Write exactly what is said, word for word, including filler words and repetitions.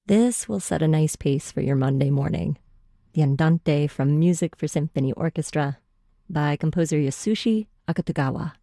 This will set a nice pace for your Monday morning. The Andante from Music for Symphony Orchestra by composer Yasushi Akutagawa.